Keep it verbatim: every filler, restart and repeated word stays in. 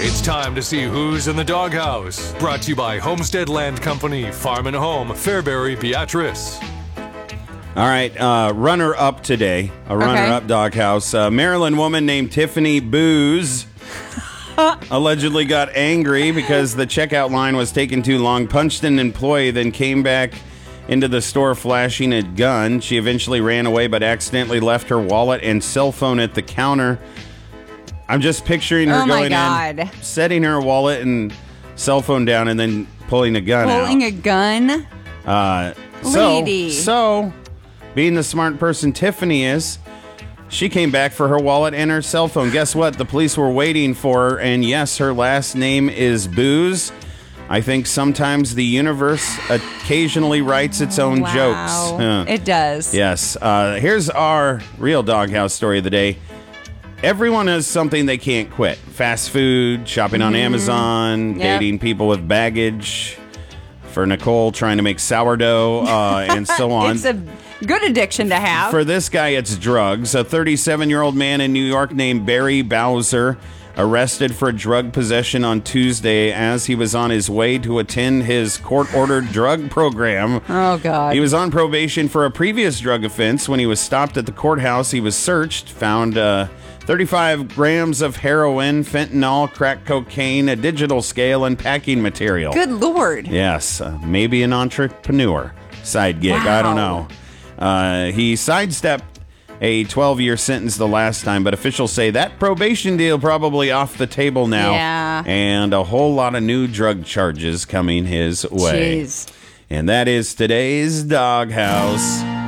It's time to see who's in the doghouse. Brought to you by Homestead Land Company, Farm and Home, Fairbury, Beatrice. All right, uh, runner-up today, a runner-up doghouse. A Maryland woman named Tiffany Booz allegedly got angry because the checkout line was taking too long, punched an employee, then came back into the store flashing a gun. She eventually ran away, but accidentally left her wallet and cell phone at the counter. I'm just picturing her oh my going God. in, setting her wallet and cell phone down, and then pulling a gun out. Pulling a gun? Uh, so, Lady. so, being the smart person Tiffany is, she came back for her wallet and her cell phone. Guess what? The police were waiting for her, and yes, her last name is Booz. I think sometimes the universe occasionally writes its own wow. jokes. Huh. It does. Yes. Uh, here's our real doghouse story of the day. Everyone has something they can't quit. Fast food, shopping on Mm-hmm. Amazon, Yep. dating people with baggage. For Nicole, trying to make sourdough, uh, and so on. It's a good addiction to have. For this guy, it's drugs. A thirty-seven-year-old man in New York named Barry Bowser arrested for drug possession on Tuesday as he was on his way to attend his court-ordered drug program. Oh, God. He was on probation for a previous drug offense. When he was stopped at the courthouse, he was searched, found uh, thirty-five grams of heroin, fentanyl, crack cocaine, a digital scale, and packing material. Good Lord. Yes, uh, maybe an entrepreneur side gig. Wow. I don't know. Uh, he sidestepped a twelve-year sentence the last time, but officials say that probation deal probably off the table now. Yeah. And a whole lot of new drug charges coming his way. Jeez. And that is today's Doghouse.